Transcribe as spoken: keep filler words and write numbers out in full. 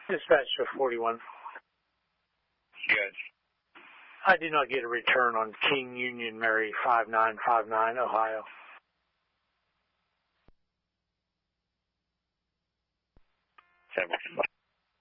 Dispatch to forty-one. Good. I did not get a return on King Union Mary five nine five nine, Ohio. seven